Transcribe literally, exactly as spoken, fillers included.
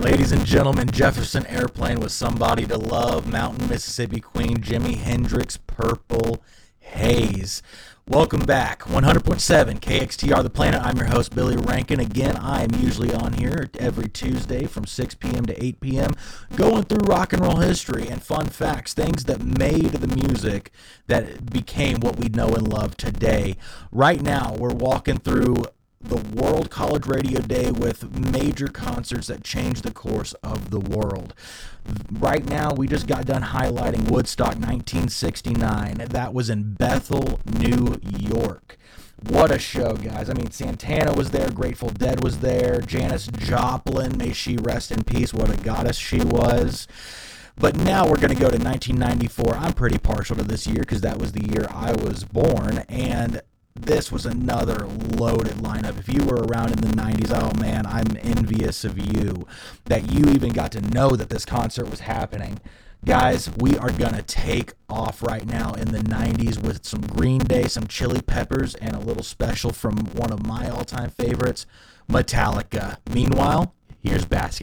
Ladies and gentlemen, Jefferson Airplane with Somebody to Love, Mountain Mississippi Queen, Jimi Hendrix, Purple Haze. Welcome back, one hundred point seven K X T R The Planet. I'm your host, Billy Rankin. Again, I am usually on here every Tuesday from six p.m. to eight p.m. going through rock and roll history and fun facts, things that made the music that became what we know and love today. Right now, we're walking through the World College Radio Day with major concerts that changed the course of the world. Right now, we just got done highlighting Woodstock nineteen sixty-nine. That was in Bethel, New York. What a show, guys. I mean, Santana was there, Grateful Dead was there, Janis Joplin, may she rest in peace, what a goddess she was. But now we're going to go to nineteen ninety-four. I'm pretty partial to this year because that was the year I was born, and this was another loaded lineup. If you were around in the nineties, oh man, I'm envious of you that you even got to know that this concert was happening. Guys, we are going to take off right now in the nineties with some Green Day, some Chili Peppers, and a little special from one of my all-time favorites, Metallica. Meanwhile, here's Basket